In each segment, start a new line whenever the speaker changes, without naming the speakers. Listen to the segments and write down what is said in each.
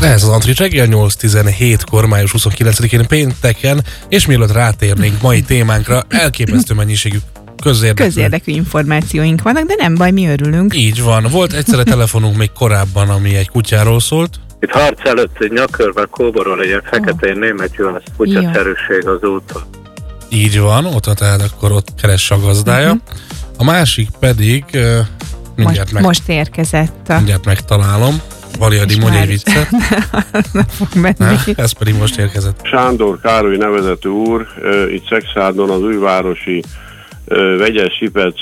Ez az Antrit reggel 8:17-kor, május 29-én pénteken, és mielőtt rátérnénk mai témánkra, elképesztő mennyiségű közérdekű
információink vannak, de nem baj, mi örülünk.
Így van. Volt egyszerre telefonunk még korábban, ami egy kutyáról szólt.
Itt harc előtt egy nyakörben kóborol egy ilyen feketén német jön, ez kutyaszerűség az úton.
Így van, ott tehát akkor ott keresse a gazdája. A másik pedig
most érkezett.
Mindjárt megtalálom. Valiadi, mondj egy viccet. Ez pedig most érkezett.
Sándor Károly nevezetű úr itt Szexárdon az újvárosi vegyes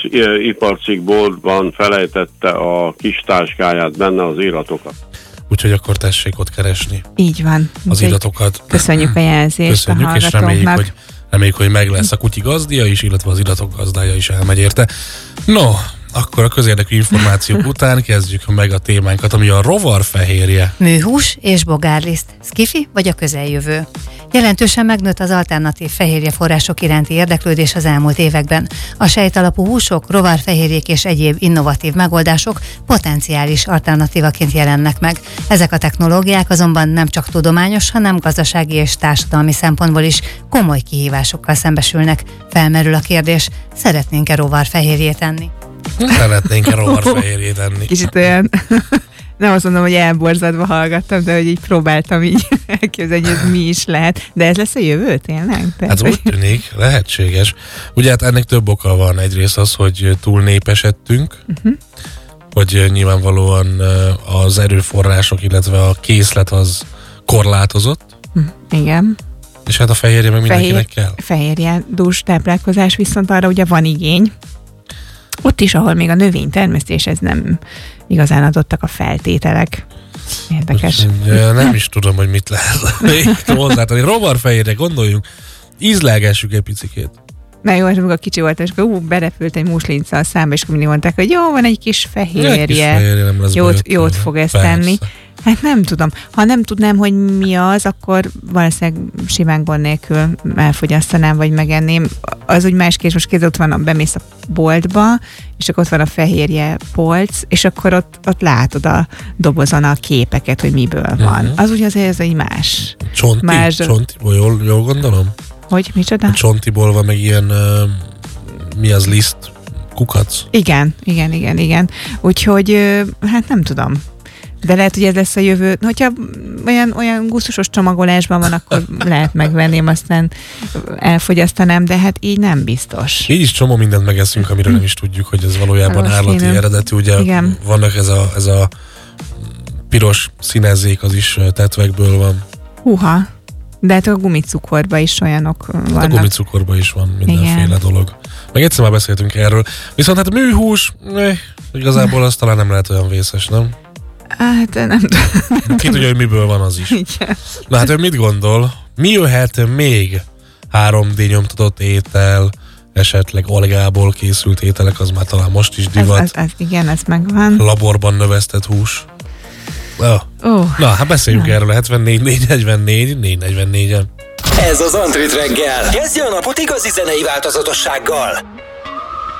iparcikkboltban felejtette a kis táskáját, benne az iratokat.
Úgyhogy akkor tessék ott keresni.
Így van.
Az iratokat.
Köszönjük a jelzést.
Köszönjük, és reméljük, hogy meg lesz a kutyi gazdia is, illetve az iratok gazdája is elmegy érte. No, akkor a közérdekű információk után kezdjük meg a témánkat, ami a rovarfehérje.
Műhús és bogárliszt, szkifi vagy a közeljövő. Jelentősen megnőtt az alternatív fehérje források iránti érdeklődés az elmúlt években. A sejtalapú húsok, rovarfehérjék és egyéb innovatív megoldások potenciális alternatívaként jelennek meg. Ezek a technológiák azonban nem csak tudományos, hanem gazdasági és társadalmi szempontból is komoly kihívásokkal szembesülnek. Felmerül a kérdés, szeretnénk-e rovarfehérjét enni?
Szeretnénk-e rovarfehérjét enni?
Kicsit olyan... Nem azt mondom, hogy elborzadva hallgattam, de hogy így próbáltam így elképzelni, hogy ez mi is lehet. De ez lesz a jövő tényleg?
Hát úgy tűnik, lehetséges. Ugye hát ennek több oka van. Egyrészt az, hogy túl népesedtünk, hogy nyilvánvalóan az erőforrások, illetve a készlet az korlátozott.
Igen.
És hát a fehérje meg mindenkinek kell.
Fehérje, dús táplálkozás, viszont arra ugye van igény. Ott is, ahol még a növénytermesztéshez nem igazán adottak a feltételek. Érdekes.
Nem is tudom, hogy mit lehet még hozzátenni. Rovarfehérre gondoljunk, ízlelgessük egy picikét.
Na jó, és amikor kicsi volt, és akkor berepült egy muslinca a számba, és akkor mindig mondták, hogy jó, van egy kis fehérje. Jót fog ezt tenni. Hát nem tudom. Ha nem tudnám, hogy mi az, akkor valószínűleg simán gond nélkül elfogyasztanám, vagy megenném. Az úgy más kérdés, most kézzel ott van, bemész a boltba, és akkor ott van a fehérje polc, és akkor ott látod a dobozon a képeket, hogy miből van. Az ugye azért ez egy más.
Csontiból, jól gondolom?
Hogy, micsoda?
A csontiból van meg ilyen, mi az, liszt, kukac?
Igen. Úgyhogy, hát nem tudom. De lehet, hogy ez lesz a jövő. Hogyha olyan gusztusos csomagolásban van, akkor lehet megvenném, aztán elfogyasztanám, de hát így nem biztos.
Így is csomó mindent megeszünk, amiről nem is tudjuk, hogy ez valójában állati eredetű. Ugye igen. Vannak ez a piros színezzék, az is tetvekből van.
Húha! De hát a gumicukorban is olyanok vannak.
A gumicukorban is van mindenféle dolog. Meg egyszer már beszéltünk erről. Viszont hát a műhús, igazából az talán nem lehet olyan vészes, nem?
Hát nem tudom.
Ki tudja, hogy miből van az is.
Igen.
Na hát ő mit gondol? Mi jöhet még 3D nyomtatott étel, esetleg algából készült ételek, az már talán most is divat.
Igen, ez megvan.
Laborban növesztett hús. Na, hát beszéljünk erről a 74 444 444-en.
Ez az Antrit reggel. Kezdje a napot igazi zenei változatossággal.